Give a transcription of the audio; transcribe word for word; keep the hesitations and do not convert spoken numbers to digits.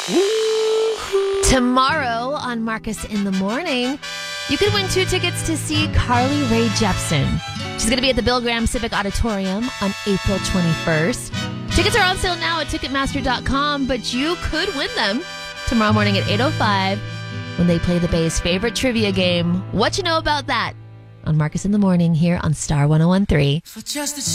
Tomorrow on Marcus in the Morning, you could win two tickets to see Carly Rae Jepsen. She's going to be at the Bill Graham Civic Auditorium on April twenty-first. Tickets are on sale now at Ticketmaster dot com, but you could win them tomorrow morning at eight oh five when they play the Bay's favorite trivia game. What you know about that? On Marcus in the Morning here on Star one oh one three.